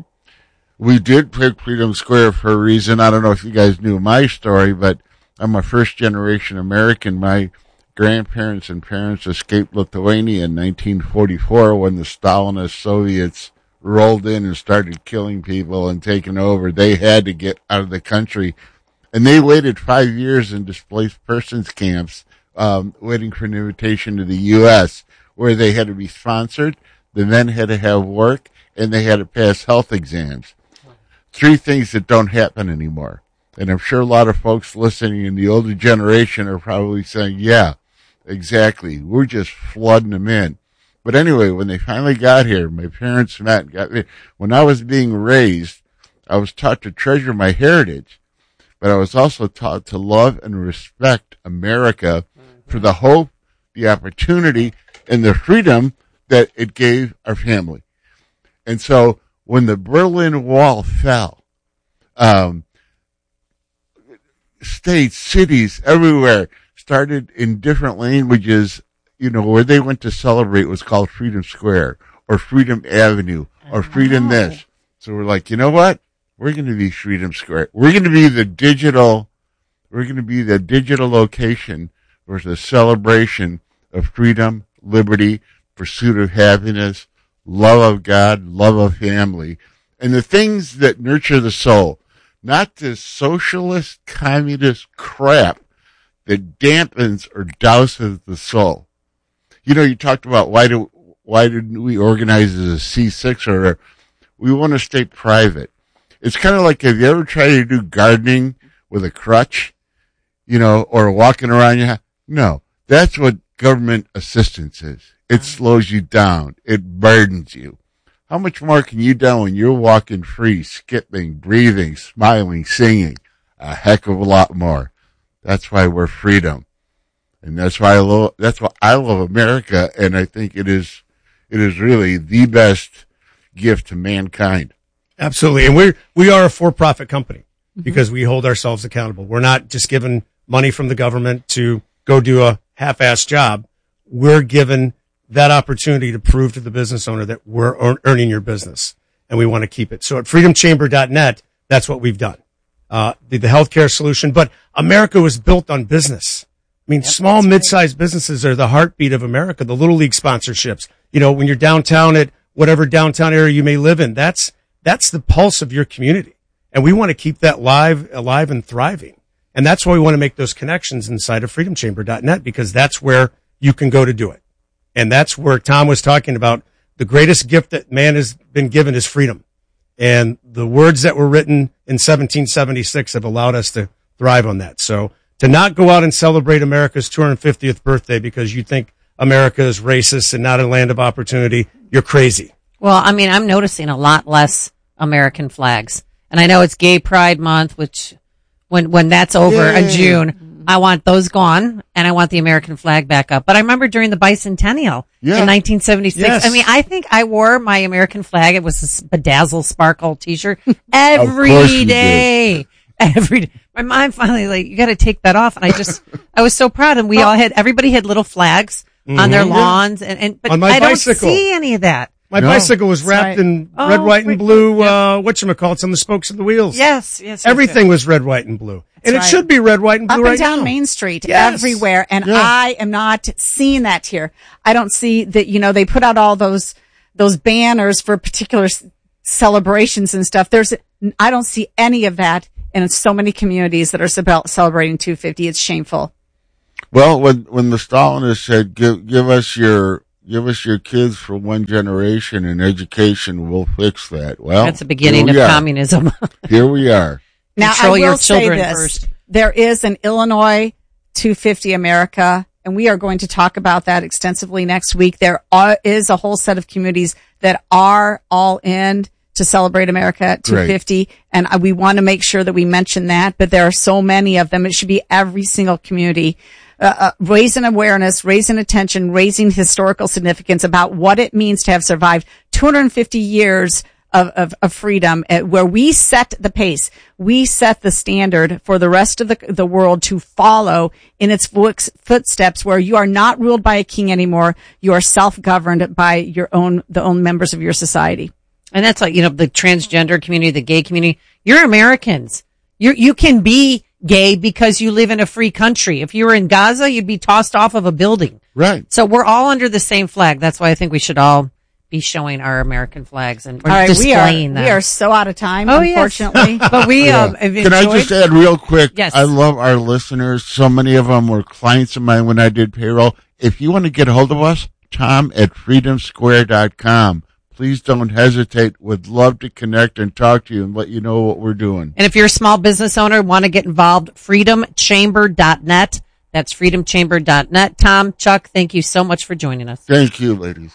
We did pick Freedom Square for a reason. I don't know if you guys knew my story, but I'm a first generation American. My grandparents and parents escaped Lithuania in nineteen forty-four when the Stalinist Soviets rolled in and started killing people and taking over. They had to get out of the country. And they waited five years in displaced persons camps, um, waiting for an invitation to the U S, where they had to be sponsored, the men had to have work, and they had to pass health exams. Three things that don't happen anymore. And I'm sure a lot of folks listening in the older generation are probably saying, yeah, exactly. We're just flooding them in. But anyway, when they finally got here, my parents met and got me. When I was being raised, I was taught to treasure my heritage. But I was also taught to love and respect America for the hope, the opportunity, and the freedom that it gave our family. And so when the Berlin Wall fell, um, states, cities, everywhere started in different languages, you know, where they went to celebrate was called Freedom Square or Freedom Avenue or Freedom this. So we're like, you know what? We're going to be Freedom Square. We're going to be the digital, we're going to be the digital location for the celebration of freedom, liberty, pursuit of happiness, love of God, love of family, and the things that nurture the soul, not this socialist, communist crap that dampens or douses the soul. You know, you talked about why do, why didn't we organize as a C six or we want to stay private. It's kind of like, have you ever tried to do gardening with a crutch, you know, or walking around your house? No, that's what government assistance is. It slows you down. It burdens you. How much more can you do when you're walking free, skipping, breathing, smiling, singing? A heck of a lot more. That's why we're freedom. And that's why I love, that's why I love America. And I think it is, it is really the best gift to mankind. Absolutely. And we're, we are a for-profit company because we hold ourselves accountable. We're not just given money from the government to go do a half-assed job. We're given that opportunity to prove to the business owner that we're earn, earning your business and we want to keep it. So at freedom chamber dot net, that's what we've done. Uh, the, the healthcare solution, but America was built on business. I mean, yep, small, mid-sized right. businesses are the heartbeat of America. The Little League sponsorships, you know, when you're downtown at whatever downtown area you may live in, that's, That's the pulse of your community. And we want to keep that live, alive and thriving. And that's why we want to make those connections inside of freedom chamber dot net because that's where you can go to do it. And that's where Tom was talking about the greatest gift that man has been given is freedom. And the words that were written in seventeen seventy-six have allowed us to thrive on that. So to not go out and celebrate America's two hundred fiftieth birthday because you think America is racist and not a land of opportunity, you're crazy. Well, I mean, I'm noticing a lot less American flags. And I know it's Gay Pride Month, which when when that's over Yay. in June, I want those gone and I want the American flag back up. But I remember during the bicentennial yeah. in nineteen seventy-six, yes. I mean, I think I wore my American flag. It was a bedazzle sparkle t-shirt every day. Did. Every day. My mom finally like, you got to take that off. And I just, I was so proud. And we all had, everybody had little flags mm-hmm. on their lawns and, and but I bicycle. don't see any of that. My no. bicycle was wrapped right. in oh, red, white, and blue, uh, whatchamacallits on the spokes of the wheels. Yes, yes. Everything yes. was red, white, and blue. And That's it should be red, white, and blue Up and right down now. Main Street, Yes. everywhere. And Yeah. I am not seeing that here. I don't see that, you know, they put out all those, those banners for particular s- celebrations and stuff. There's, I don't see any of that in so many communities that are ce- celebrating two fifty. It's shameful. Well, when when the Stalinists said, "Give give us your give us your kids for one generation and education, we'll fix that." Well, That's the beginning here of we are. communism. Here we are. Now, Control I will your say children this. first. There is an Illinois two fifty America, and we are going to talk about that extensively next week. There are, is a whole set of communities that are all in to celebrate America at two fifty, right. And we want to make sure that we mention that, but there are so many of them. It should be every single community. Uh, uh, raising awareness, raising attention, raising historical significance about what it means to have survived two hundred fifty years Of, of, of freedom, uh, where we set the pace, we set the standard for the rest of the the world to follow in its footsteps, where you are not ruled by a king anymore. You are self-governed by your own, the own members of your society. And that's like, you know, the transgender community, the gay community. You're Americans. You you can be gay because you live in a free country. If you were in Gaza, you'd be tossed off of a building. Right. So we're all under the same flag. That's why I think we should all be showing our American flags and or all right, displaying we are, them. We are so out of time, oh, unfortunately. Yes. But we Yeah. um, have Can I enjoyed- just add real quick? Yes. I love our listeners. So many of them were clients of mine when I did payroll. If you want to get a hold of us, Tom at freedom square dot com. Please don't hesitate. Would love to connect and talk to you and let you know what we're doing. And if you're a small business owner, want to get involved, freedom chamber dot net. That's freedom chamber dot net. Tom, Chuck, thank you so much for joining us. Thank you, ladies.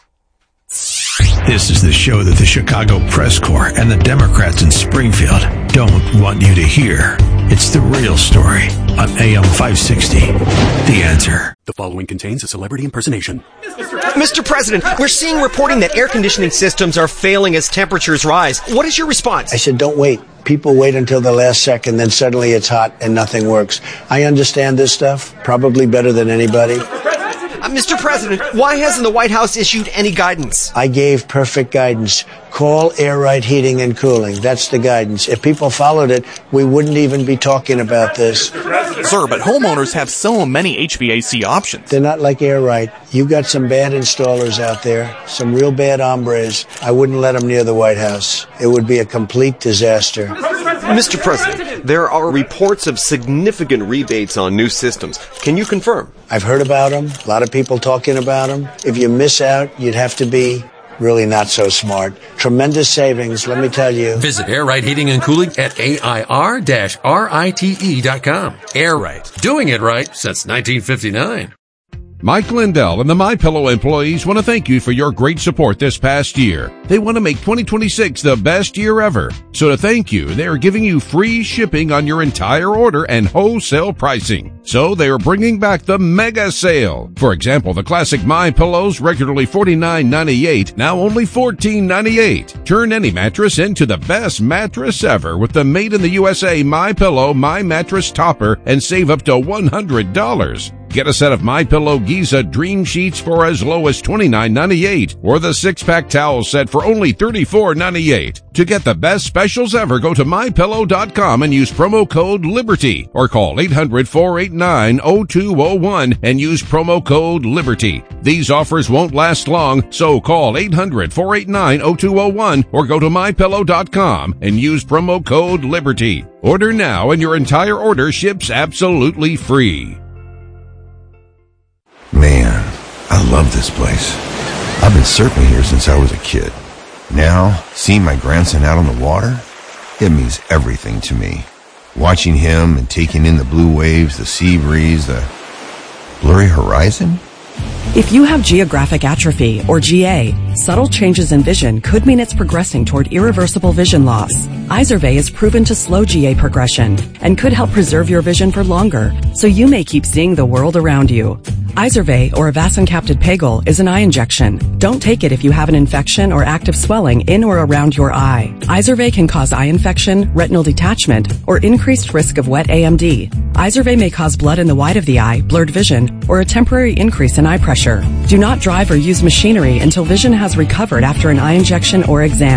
This is the show that the Chicago Press Corps and the Democrats in Springfield don't want you to hear. It's the real story on A M five sixty. The Answer. The following contains a celebrity impersonation. Mister President, we're seeing reporting that air conditioning systems are failing as temperatures rise. What is your response? I said, don't wait. People wait until the last second, then suddenly it's hot and nothing works. I understand this stuff probably better than anybody. Uh, Mister President, why hasn't the White House issued any guidance? I gave perfect guidance. Call Air Right Heating and Cooling. That's the guidance. If people followed it, we wouldn't even be talking about this. Sir, but homeowners have so many H V A C options. They're not like Air Right. You've got some bad installers out there, some real bad hombres. I wouldn't let them near the White House. It would be a complete disaster. Mister President, there are reports of significant rebates on new systems. Can you confirm? I've heard about them. A lot of people talking about them. If you miss out, you'd have to be really not so smart. Tremendous savings, let me tell you. Visit Air Right Heating and Cooling at A I R R I T E dot com. Air Right. Doing it right since nineteen fifty-nine. Mike Lindell and the MyPillow employees want to thank you for your great support this past year. They want to make twenty twenty-six the best year ever. So to thank you, they are giving you free shipping on your entire order and wholesale pricing. So they are bringing back the mega sale. For example, the classic MyPillows, regularly forty-nine ninety-eight, now only fourteen ninety-eight. Turn any mattress into the best mattress ever with the made in the U S A MyPillow My Mattress Topper and save up to one hundred dollars. Get a set of MyPillow Giza Dream Sheets for as low as twenty-nine ninety-eight, or the six-pack towel set for only thirty-four ninety-eight. To get the best specials ever, go to my pillow dot com and use promo code LIBERTY, or call eight hundred, four eight nine, zero two zero one and use promo code LIBERTY. These offers won't last long, so call eight hundred, four eight nine, zero two zero one or go to my pillow dot com and use promo code LIBERTY. Order now and your entire order ships absolutely free. Man, I love this place. I've been surfing here since I was a kid. Now, seeing my grandson out on the water, it means everything to me. Watching him and taking in the blue waves, the sea breeze, the blurry horizon. If you have geographic atrophy, or G A, subtle changes in vision could mean it's progressing toward irreversible vision loss. Izervay is proven to slow G A progression and could help preserve your vision for longer, so you may keep seeing the world around you. Izervay, or avacincaptad pegol, is an eye injection. Don't take it if you have an infection or active swelling in or around your eye. Izervay can cause eye infection, retinal detachment, or increased risk of wet A M D. Izervay may cause blood in the white of the eye, blurred vision, or a temporary increase in eye pressure. Do not drive or use machinery until vision has recovered after an eye injection or exam.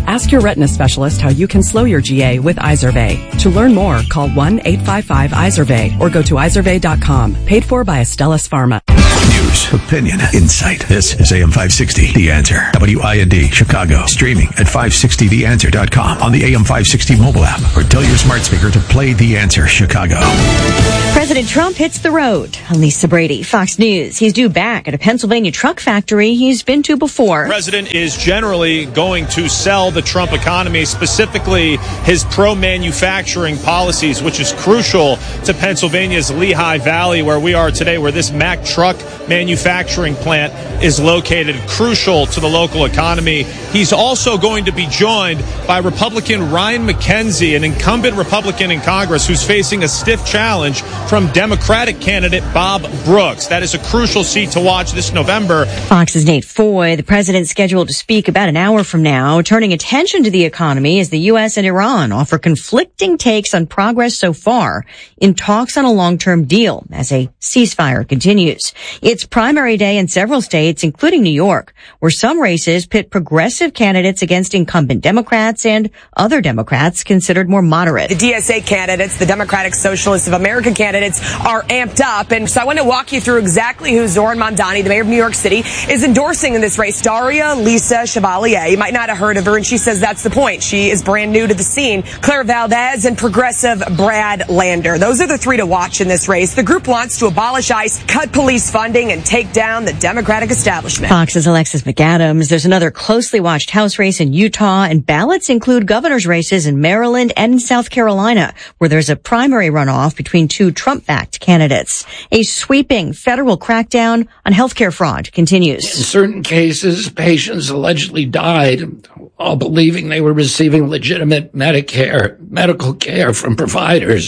Ask your retina specialist how you can slow your G A with Izervay. To learn more, call one eight five five Izervay or go to izervay dot com. Paid for by Astellas Pharma. News, opinion, insight. This is A M five sixty, The Answer. W I N D, Chicago. Streaming at five sixty the answer dot com on the A M five sixty mobile app or tell your smart speaker to play The Answer Chicago. President Trump hits the road. Lisa Brady, Fox News. He's due back at a Pennsylvania truck factory he's been to before. The president is generally going to sell the Trump economy, specifically his pro-manufacturing policies, which is crucial to Pennsylvania's Lehigh Valley, where we are today, where this Mack truck manufacturing plant is located, crucial to the local economy. He's also going to be joined by Republican Ryan McKenzie, an incumbent Republican in Congress who's facing a stiff challenge from Democratic candidate Bob Brooks. That is a crucial seat to watch this November. Fox's Nate Foy. The president's scheduled to speak about an hour from now, turning attention to the economy as the U S and Iran offer conflicting takes on progress so far in talks on a long-term deal as a ceasefire continues. It's primary day in several states, including New York, where some races pit progressive candidates against incumbent Democrats and other Democrats considered more moderate. The D S A candidates, the Democratic Socialists of America candidates, are amped up. And so I want to walk you through exactly who Zoran Mamdani, the mayor of New York City, is endorsing in this race. Daria Lisa Chevalier. You might not have heard of her, and she says that's the point. She is brand new to the scene. Claire Valdez and progressive Brad Lander. Those are the three to watch in this race. The group wants to abolish ICE, cut police funding, and take down the Democratic establishment. Fox's Alexis McAdams. There's another closely watched House race in Utah, and ballots include governor's races in Maryland and in South Carolina, where there's a primary runoff between two Trump-backed candidates. A sweeping federal crackdown on healthcare fraud continues. In certain cases, patients allegedly died while believing they were receiving legitimate Medicare, medical care from providers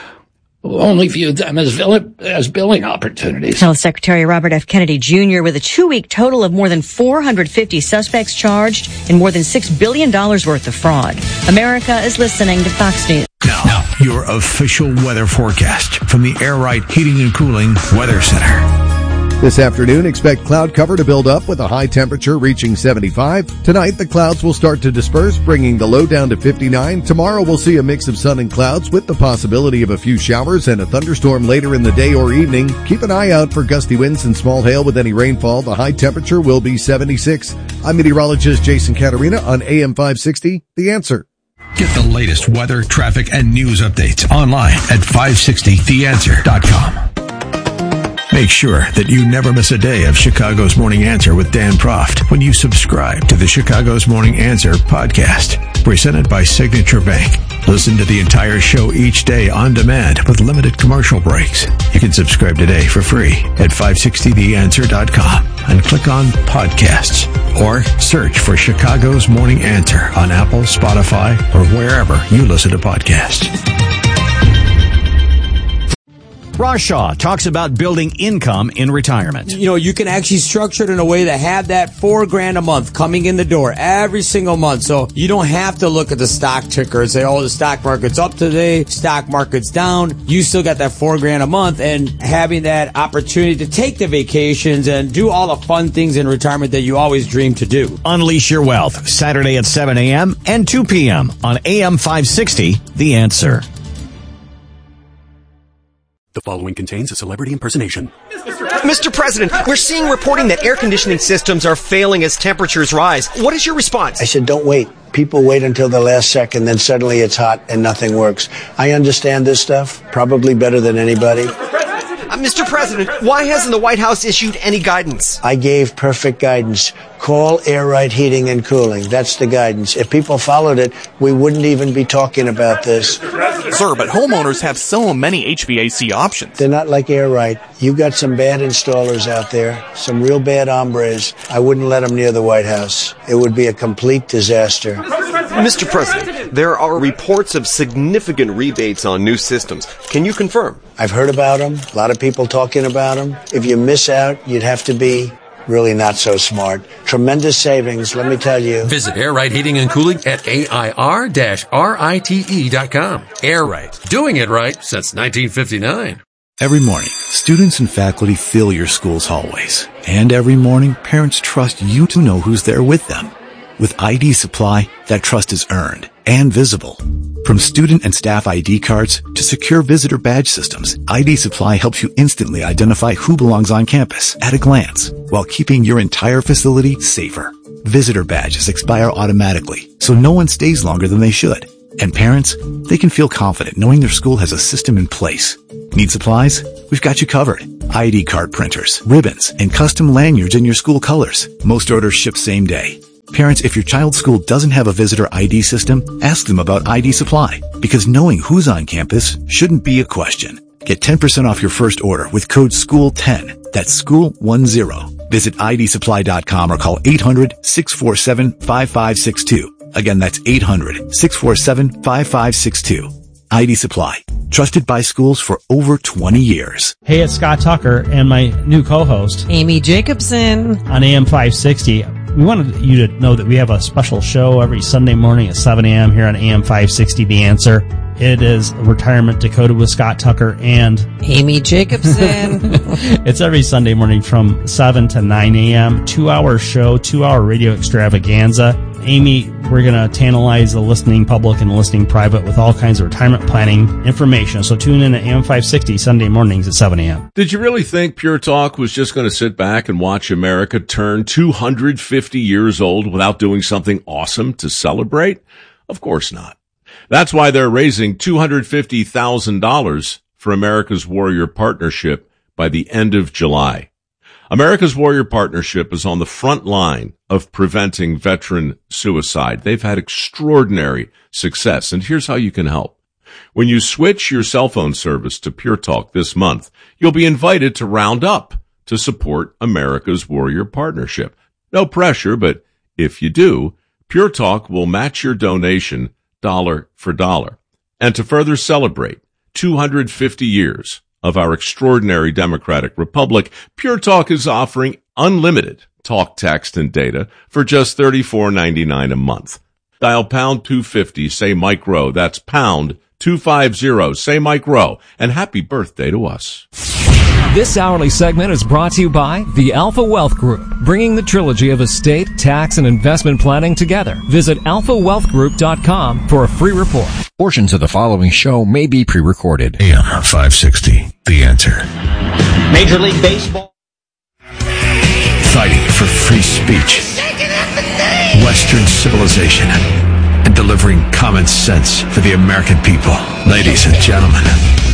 who only viewed them as, vill- as billing opportunities. Health Secretary Robert F. Kennedy Junior with a two-week total of more than four hundred fifty suspects charged and more than six billion dollars worth of fraud. America is listening to Fox News. Now, now, your official weather forecast from the Air Right Heating and Cooling Weather Center. This afternoon, expect cloud cover to build up with a high temperature reaching seventy-five. Tonight, the clouds will start to disperse, bringing the low down to fifty-nine. Tomorrow, we'll see a mix of sun and clouds with the possibility of a few showers and a thunderstorm later in the day or evening. Keep an eye out for gusty winds and small hail with any rainfall. The high temperature will be seventy-six. I'm meteorologist Jason Caterina on A M five sixty, The Answer. Get the latest weather, traffic, and news updates online at five sixty the answer dot com. Make sure that you never miss a day of Chicago's Morning Answer with Dan Proft when you subscribe to the Chicago's Morning Answer podcast, presented by Signature Bank. Listen to the entire show each day on demand with limited commercial breaks. You can subscribe today for free at five sixty the answer dot com and click on podcasts or search for Chicago's Morning Answer on Apple, Spotify, or wherever you listen to podcasts. Ross Shaw talks about building income in retirement. You know, you can actually structure it in a way to have that four grand a month coming in the door every single month. So you don't have to look at the stock ticker and say, oh, the stock market's up today, stock market's down. You still got that four grand a month, and having that opportunity to take the vacations and do all the fun things in retirement that you always dreamed to do. Unleash your wealth, Saturday at seven a.m. and two p.m. on A M five sixty, The Answer. The following contains a celebrity impersonation. Mister President, we're seeing reporting that air conditioning systems are failing as temperatures rise. What is your response? I said, don't wait. People wait until the last second, then suddenly it's hot and nothing works. I understand this stuff, probably better than anybody. Uh, Mister President, why hasn't the White House issued any guidance? I gave perfect guidance. Call Air Right Heating and Cooling. That's the guidance. If people followed it, we wouldn't even be talking about this. Sir, but homeowners have so many H V A C options. They're not like Air Right. You got some bad installers out there, some real bad hombres. I wouldn't let them near the White House. It would be a complete disaster. Mister President, there are reports of significant rebates on new systems. Can you confirm? I've heard about them. A lot of people talking about them. If you miss out, you'd have to be really not so smart. Tremendous savings, let me tell you. Visit Air Right Heating and Cooling at A I R rite dot com. Air Right. Doing it right since nineteen fifty-nine. Every morning, students and faculty fill your school's hallways. And every morning, parents trust you to know who's there with them. With I D Supply, that trust is earned and visible. From student and staff I D cards to secure visitor badge systems, I D Supply helps you instantly identify who belongs on campus at a glance, while keeping your entire facility safer. Visitor badges expire automatically, so no one stays longer than they should. And parents, they can feel confident knowing their school has a system in place. Need supplies? We've got you covered. I D card printers, ribbons, and custom lanyards in your school colors. Most orders ship same day. Parents, if your child's school doesn't have a visitor I D system, ask them about I D Supply, because knowing who's on campus shouldn't be a question. Get ten percent off your first order with code school ten. That's school ten. Visit I D supply dot com or call eight hundred, six four seven, five five six two. Again, that's eight hundred, six four seven, five five six two. I D Supply, trusted by schools for over twenty years. Hey, it's Scott Tucker and my new co-host, Amy Jacobson, on A M five sixty. We wanted you to know that we have a special show every Sunday morning at seven a.m. here on A M five sixty, The Answer. It is Retirement Dakota with Scott Tucker and Amy Jacobson. It's every Sunday morning from seven to nine a.m. Two-hour show, two-hour radio extravaganza. Amy, we're going to tantalize the listening public and the listening private with all kinds of retirement planning information. So tune in at A M five sixty Sunday mornings at seven a.m. Did you really think Pure Talk was just going to sit back and watch America turn two hundred fifty years old without doing something awesome to celebrate? Of course not. That's why they're raising two hundred fifty thousand dollars for America's Warrior Partnership by the end of July. America's Warrior Partnership is on the front line of preventing veteran suicide. They've had extraordinary success, and here's how you can help. When you switch your cell phone service to Pure Talk this month, you'll be invited to round up to support America's Warrior Partnership. No pressure, but if you do, Pure Talk will match your donation dollar for dollar. And to further celebrate two hundred fifty years of our extraordinary democratic republic, Pure Talk is offering unlimited talk, text, and data for just thirty-four ninety-nine a month. Dial pound two fifty, say Mike Rowe. That's pound two fifty, say Mike Rowe. And happy birthday to us. This hourly segment is brought to you by the Alpha Wealth Group, bringing the trilogy of estate, tax, and investment planning together. Visit alpha wealth group dot com for a free report. Portions of the following show may be pre-recorded. A M five sixty, The Answer. Major League Baseball. Fighting for free speech, Western civilization, and delivering common sense for the American people. Ladies and gentlemen,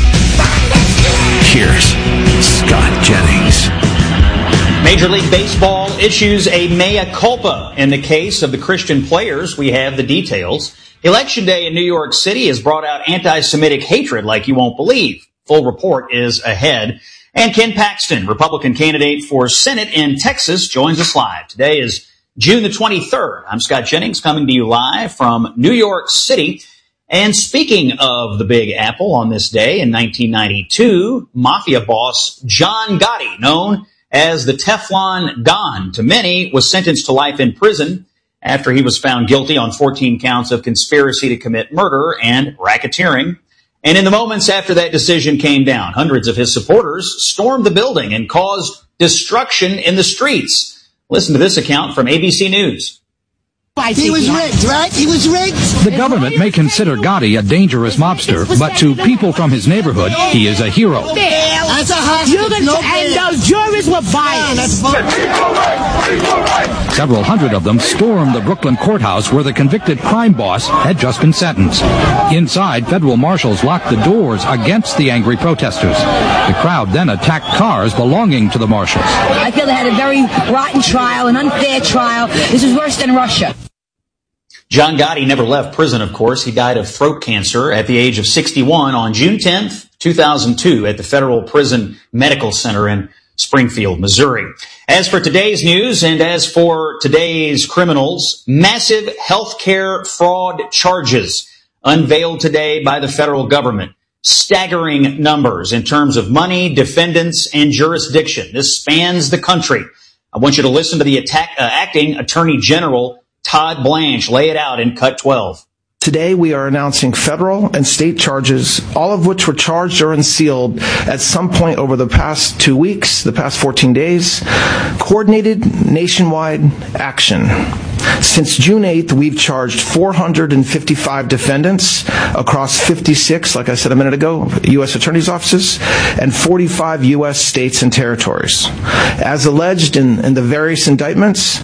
here's Scott Jennings. Major League Baseball issues a mea culpa in the case of the Christian players. We have the details. Election Day in New York City has brought out anti-Semitic hatred like you won't believe. Full report is ahead. And Ken Paxton, Republican candidate for Senate in Texas, joins us live. Today is June the twenty-third. I'm Scott Jennings, coming to you live from New York City. And speaking of the Big Apple, on this day in nineteen ninety-two, mafia boss John Gotti, known as the Teflon Don to many, was sentenced to life in prison after he was found guilty on fourteen counts of conspiracy to commit murder and racketeering. And in the moments after that decision came down, hundreds of his supporters stormed the building and caused destruction in the streets. Listen to this account from A B C News. He was rigged, right? He was rigged. The government may consider Gotti a dangerous mobster, but to people from his neighborhood, he is a hero. That's a hostage. No and those jurors were biased. Several hundred of them stormed the Brooklyn courthouse where the convicted crime boss had just been sentenced. Inside, federal marshals locked the doors against the angry protesters. The crowd then attacked cars belonging to the marshals. I feel they had a very rotten trial, an unfair trial. This is worse than Russia. John Gotti never left prison, of course. He died of throat cancer at the age of sixty-one on June tenth, two thousand two at the Federal Prison Medical Center in Springfield, Missouri. As for today's news and as for today's criminals, massive healthcare fraud charges unveiled today by the federal government. Staggering numbers in terms of money, defendants, and jurisdiction. This spans the country. I want you to listen to the attack, uh, acting Attorney General Todd Blanche lay it out in Cut twelve. Today we are announcing federal and state charges, all of which were charged or unsealed at some point over the past two weeks, the past fourteen days. Coordinated nationwide action. Since June eighth, we've charged four hundred fifty-five defendants across fifty-six, like I said a minute ago, U S attorneys' offices, and forty-five U S states and territories. As alleged in, in the various indictments,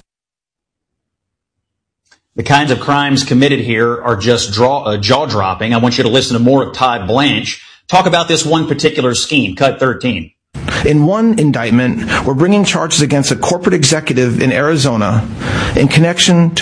the kinds of crimes committed here are just draw, uh, jaw-dropping. I want you to listen to more of Todd Blanche talk about this one particular scheme, Cut thirteen. In one indictment, we're bringing charges against a corporate executive in Arizona in connection to